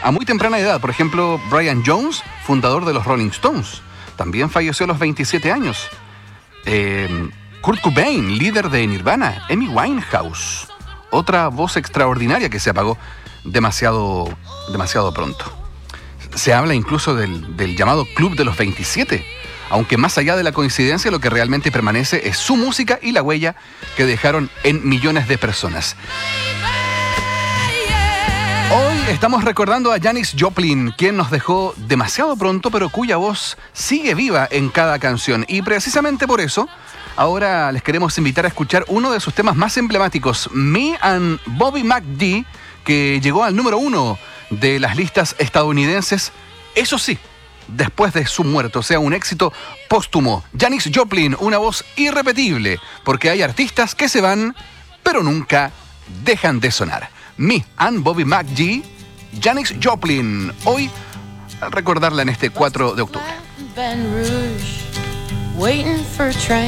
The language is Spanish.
a muy temprana edad. Por ejemplo, Brian Jones, fundador de los Rolling Stones, también falleció a los 27 años. Kurt Cobain, líder de Nirvana. Amy Winehouse, otra voz extraordinaria que se apagó demasiado pronto. Se habla incluso del llamado Club de los 27, aunque más allá de la coincidencia, lo que realmente permanece es su música y la huella que dejaron en millones de personas. Hoy estamos recordando a Janis Joplin, quien nos dejó demasiado pronto, pero cuya voz sigue viva en cada canción. Y precisamente por eso, ahora les queremos invitar a escuchar uno de sus temas más emblemáticos, Me and Bobby McGee, que llegó al número 1 de las listas estadounidenses, eso sí, después de su muerte, o sea, un éxito póstumo. Janis Joplin, una voz irrepetible, porque hay artistas que se van, pero nunca dejan de sonar. Me and Bobby McGee, Janis Joplin, hoy al recordarla en este 4 de octubre.